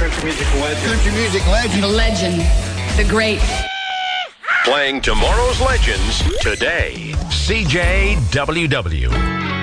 country music legend. Country music legend. The legend. The great. Playing tomorrow's legends today. CJWW.